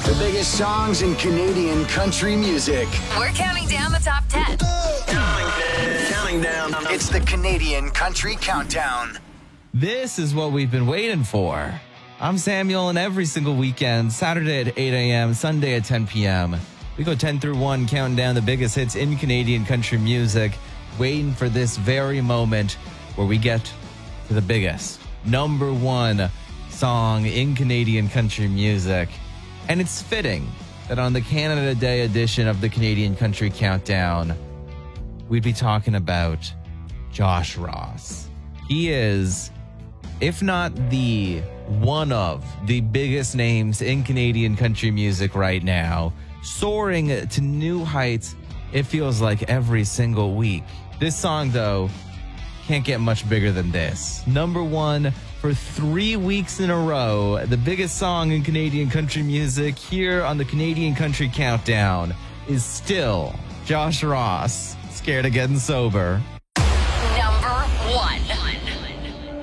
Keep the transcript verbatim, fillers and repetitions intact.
The biggest songs in Canadian country music. We're counting down the top ten. Counting down. It's the Canadian Country Countdown. This is what we've been waiting for. I'm Samuel, and every single weekend, Saturday at eight a.m., Sunday at ten p.m., we go ten through one, counting down the biggest hits in Canadian country music, waiting for this very moment where we get to the biggest, number one song in Canadian country music. And it's fitting that on the Canada Day edition of the Canadian Country Countdown, we'd be talking about Josh Ross. He is, if not the one of the biggest names in Canadian country music right now, soaring to new heights, it feels like every single week. This song, though, can't get much bigger than this. Number one for three weeks in a row, the biggest song in Canadian country music here on the Canadian Country Countdown is still Josh Ross, Scared of Getting Sober.